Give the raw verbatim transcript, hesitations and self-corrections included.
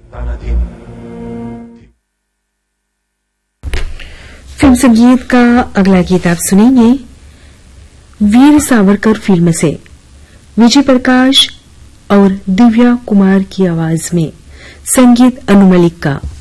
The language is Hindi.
फिल्म संगीत का अगला गीत आप सुनेंगे वीर सावरकर फिल्म से विजय प्रकाश और दिव्या कुमार की आवाज में, संगीत अनु मलिक का।